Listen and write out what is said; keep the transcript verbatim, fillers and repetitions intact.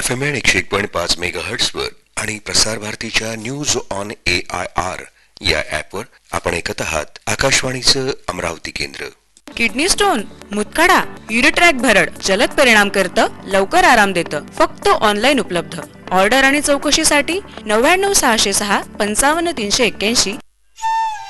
F M एकशे एक point पाच मेगाहर्ट्झवर आणि प्रसार भारतीच्या news on A I R या ऍपवर आपण ऐकत आहात आकाशवाणीचं अमरावती केंद्र. किडनी स्टोन, मुतखडा, युरिट्रॅक भरड जलद परिणाम करतं, लवकर आराम देतं. फक्त ऑनलाईन उपलब्ध. ऑर्डर आणि चौकशीसाठी नव्याण्णव सहाशे सहा पंचावन्न तीनशे एक्क्याऐंशी